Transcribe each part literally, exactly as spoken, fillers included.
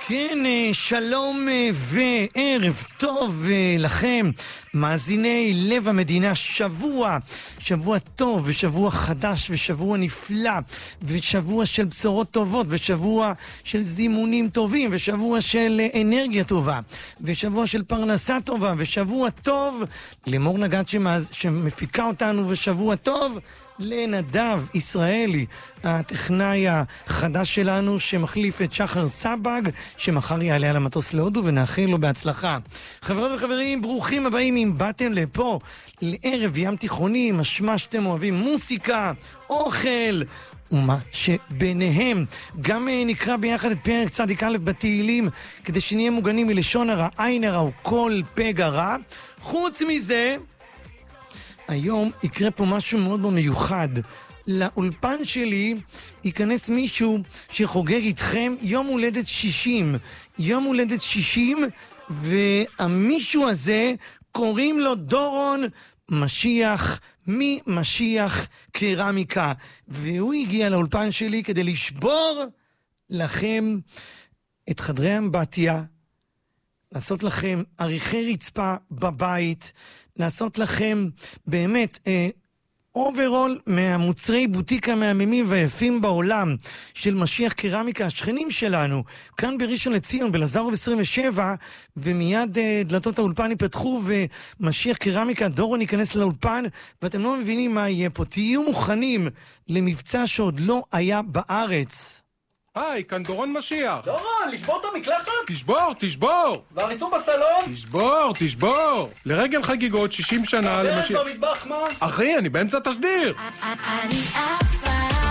כן, שלום וערב טוב לכם, מאזיני לב המדינה. שבוע, שבוע טוב ושבוע חדש ושבוע נפלא ושבוע של בשורות טובות ושבוע של זימונים טובים ושבוע של אנרגיה טובה ושבוע של פרנסה טובה ושבוע טוב למור נגד שמאז, שמפיקה אותנו, ושבוע טוב לנדב ישראלי, הטכנאי החדש שלנו שמחליף את שחר סבג, שמחר יעלה על המטוס להודו, ונאחל לו בהצלחה. חברות וחברים, ברוכים הבאים. אם באתם לפה לערב ים תיכוני, משמע שאתם אוהבים מוסיקה, אוכל ומה שביניהם. גם נקרא ביחד את פרק צדיק א' בתהילים, כדי שנהיה מוגנים מלשון הרע, עין הרע וכל פגע רע. חוץ מזה, היום יקרה פה משהו מאוד מאוד מיוחד. לאולפן שלי ייכנס מישהו שחוגג איתכם יום הולדת שישים. יום הולדת שישים, והמישהו הזה קוראים לו דורון משיח, ממשיח קרמיקה. והוא הגיע לאולפן שלי כדי לשבור לכם את חדרי אמבטיה, לעשות לכם עריכי רצפה בבית, לעשות לכם באמת אה, אוברול מהמוצרי בוטיק המהממים והיפים בעולם של משיח קרמיקה, השכנים שלנו, כאן בראשון לציון, בלזרוב עשרים ושבע, ומיד אה, דלתות האולפן ייפתחו ומשיח קרמיקה, דורון ייכנס לאולפן, ואתם לא מבינים מה יהיה פה. תהיו מוכנים למבצע שעוד לא היה בארץ. היי, כאן דורון משיח. דורון, לשבור את המקלחת? תשבור, תשבור. והריצוף בסלון? תשבור, תשבור. לרגל חגיגות שישים שנה למשיח... הבן במטבח, מה? אחי, אני באמצע תשדיר. אני עפה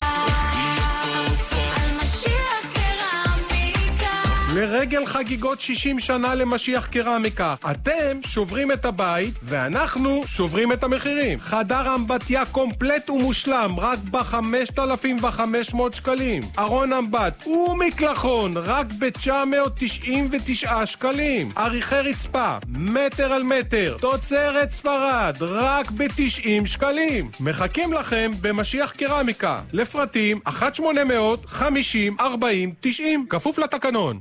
על משיח קרמיקה. לרגל חגיגות שישים שנה למשיח קרמיקה, אתם שוברים את הבית ואנחנו שוברים את המחירים. חדר אמבטיה קומפלט ומושלם רק ב-חמשת אלפים וחמש מאות שקלים. ארון אמבט ומקלחון רק ב-תשע מאות תשעים ותשעה שקלים. עריכי רצפה מטר על מטר תוצרת ספרד רק ב-תשעים שקלים. מחכים לכם במשיח קרמיקה. לפרטים אחת שמונה אפס אפס חמישים ארבעים תשעים, כפוף לתקנון.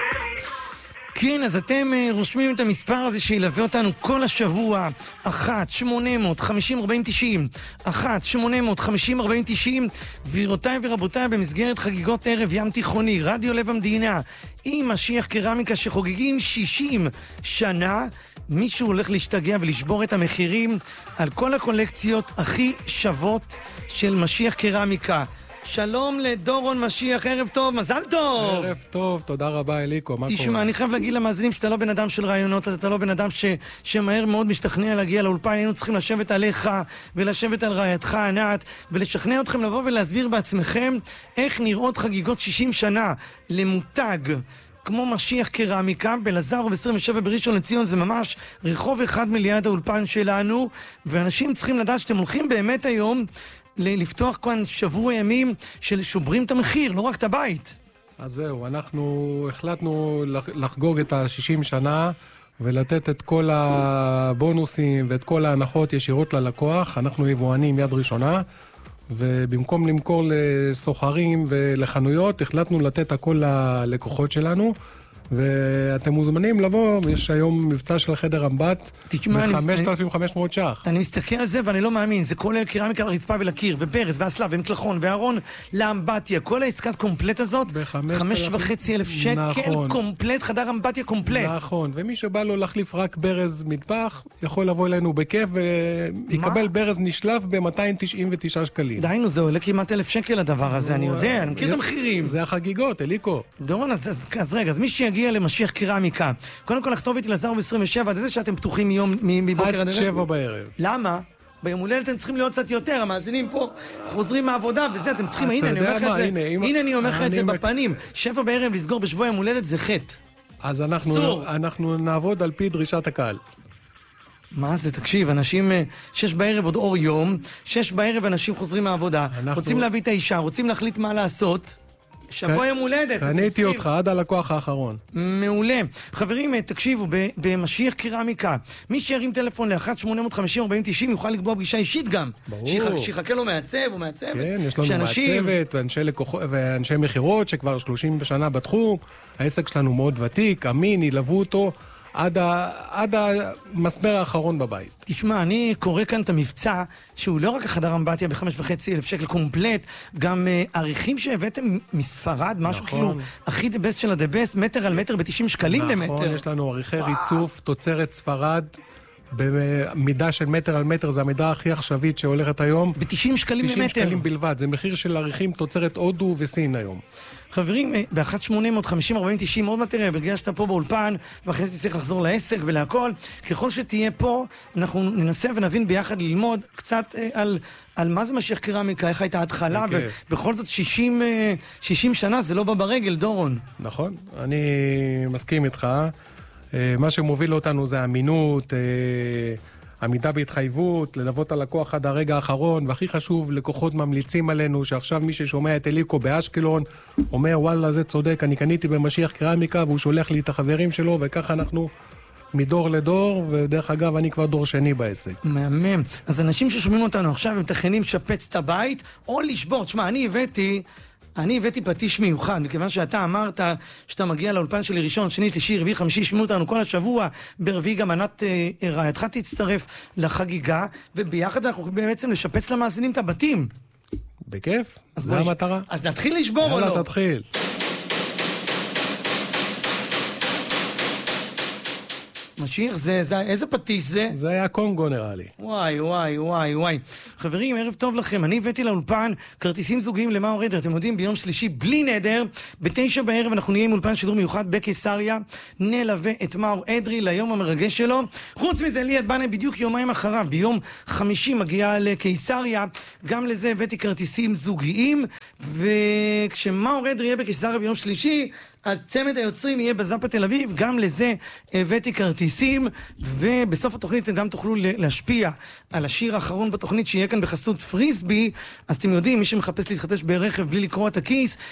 כן, אז אתם uh, רושמים את המספר הזה שילווה אותנו כל השבוע. אחת שמונה אפס אפס חמישים ארבעים תשעים, אחת שמונה אפס אפס חמישים ארבעים תשעים. וירותיי ורבותיי, במסגרת חגיגות ערב ים תיכוני, רדיו לב המדינה עם משיח קרמיקה שחוגגים שישים שנה, מישהו הולך להשתגע ולשבור את המחירים על כל הקולקציות הכי שוות של משיח קרמיקה. שלום לדורון משיח, ערב טוב, מזל טוב. ערב טוב, תודה רבה אליקו. תשמע, אני חייב להגיד למאזינים שאתה לא בן אדם של רעיונות, אתה לא בן אדם ש... שמהר מאוד משתכנע להגיע לאולפן. היינו צריכים לשבת עליך ולשבת על רעייתך ענת ולשכנע אתכם לבוא ולהסביר בעצמכם איך נראות חגיגות שישים שנה למותג כמו משיח קרמיקה. בלזרוב עשרים ושבע בראשון לציון, זה ממש רחוב אחד מליד האולפן שלנו, ואנשים צריכים לדעת שאתם הולכים באמת היום לפתוח כאן שבוע ימים של שוברים את המחיר, לא רק את הבית. אז זהו, אנחנו החלטנו לחגוג את ה-שישים שנה ולתת את כל הבונוסים ואת כל ההנחות ישירות ללקוח. אנחנו יבואנים יד ראשונה, ובמקום למכור לסוחרים ולחנויות, החלטנו לתת הכל ללקוחות שלנו, ואתם מוזמנים לבוא. יש היום מבצע של חדר אמבט ב-חמשת אלפים וחמש מאות ש"ח. אני מסתכל על זה ואני לא מאמין. זה כולל קרמיקה לרצפה ולקיר וברז ואסלה ומקלחון וארון לאמבטיה, כל העסקת קומפלט הזאת חמש וחצי אלף שקל. קומפלט, חדר אמבטיה קומפלט. נכון, ומי שבא לו להחליף רק ברז מטבח יכול לבוא אלינו בכיף ויקבל ברז נשלף ב-מאתיים תשעים ותשעה שקלים. דיינו, זה עולה כמעט אלף שקל הדבר הזה, אני יודע, אני מכיר את המחירים. זה החגיגות, אליקו. דורון, אז רגע, אז מי שיגיע למשיח קרמיקה, קודם כל הכתובת לזרוב עשרים ושבע, עד איזה שאתם פתוחים מיום מבוקר עד שבע בערב. למה? ביום הולדת אתם צריכים להיות קצת יותר, המאזינים פה חוזרים מהעבודה וזה, אתם צריכים, הנה אני אומר לך את זה, הנה אני אומר לך את זה בפנים, שבע בערב לסגור בשבוע יום הולדת זה חטא. אז אנחנו נעבוד על פי דרישת הקהל. מה זה? תקשיב, אנשים, שש בערב עוד אור יום, שש בערב אנשים חוזרים מהעבודה, רוצים להביא את האישה, רוצים להחליט מה לעשות, שבוע יום הולדת. קניתי אותך עד הלקוח האחרון. מעולה. חברים, תקשיבו, במשיח קרמיקה, מי שירים טלפון ל-אחת שמונה חמש אפס ארבעים תשעים יוכל לקבוע פגישה אישית גם. ברור. שיחכה לו מעצב או מעצבת. כן, יש לנו מעצבת ואנשי, לקוח... ואנשי מחירות שכבר שלושים שנה בתחום. העסק שלנו מאוד ותיק, אמין, ילוו אותו עד, ה... עד המסמר האחרון בבית. תשמע, אני קורא כאן את המבצע, שהוא לא רק החדר אמבטיה בחמש וחצי אלף שקל קומפלט, גם uh, עריכים שהבאתם מספרד, משהו נכון. כאילו הכי דבסט של הדבסט, מטר על מטר ב-תשעים שקלים נכון, למטר. נכון, יש לנו עריכי ריצוף, תוצרת ספרד, במידה של מטר על מטר, זה המידה הכי עכשווית שהולכת היום. ב-תשעים שקלים למטר. תשעים שקלים בלבד, זה מחיר של עריכים תוצרת הודו וסין היום. חברים, ב-אחת שמונה חמש אפס ארבעים תשעים עוד מטריה, בגלל שאתה פה באולפן, ואחרי זה תצטרך לחזור לעסק ולהכל. ככל שתהיה פה, אנחנו ננסה ונבין ביחד ללמוד קצת אה, על, על מה זה משיח קרמיקה, איך הייתה ההתחלה, okay. ובכל זאת שישים, אה, שישים שנה זה לא בא ברגל, דורון. נכון, אני מסכים איתך. אה, מה שמוביל אותנו זה אמינות, אה, עמידה בהתחייבות, ללוות הלקוח עד הרגע האחרון, והכי חשוב, לקוחות ממליצים עלינו, שעכשיו מי ששומע את אליקו באשקלון, אומר, וואלה, זה צודק, אני קניתי במשיח קרמיקה, והוא שולח לי את החברים שלו, וככה אנחנו מדור לדור, ודרך אגב, אני כבר דור שני בעסק. מהמם. אז אנשים ששומעים אותנו עכשיו, הם מתכננים לשפץ את הבית, או לשבור. תשמע, אני הבאתי... אני הבאתי פטיש מיוחד, מכיוון שאתה אמרת שאתה מגיע לאולפן שלי ראשון, שני, שלישי, רביעי, חמישי, שמעו אותנו כל השבוע, ברביעי גם ענת אה, רעייתך תצטרף לחגיגה, וביחד אנחנו בעצם לשפץ למאזינים את הבתים. בכיף, זה בוא המטרה. נש... אז נתחיל לשבור או לא? יאללה, תתחיל. משיח, זה, זה, איזה פטיש זה? זה היה קונגו נראה לי. וואי, וואי, וואי, וואי. חברים, ערב טוב לכם. אני הבאתי לאולפן כרטיסים זוגיים למאור אדרי. אתם יודעים, ביום שלישי, בלי נדר, בתשע בערב אנחנו נהיה עם אולפן שידור מיוחד בקיסריה. נלווה את מאור אדרי ליום המרגש שלו. חוץ מזה, ליאת בנה בדיוק יומיים אחריו. ביום חמישי מגיעה לקיסריה. גם לזה הבאתי כרטיסים זוגיים. וכשמאור אדרי יהיה בקיסריה ביום שלישי, הצמד היוצרים יהיה בזאפה תל אביב, גם לזה הבאתי כרטיסים, ובסוף התוכנית גם תוכלו להשפיע על השיר האחרון בתוכנית שיהיה כאן בחסות פריסבי. אז אתם יודעים, מי שמחפש להתחדש ברכב בלי לקרוע את הכיס,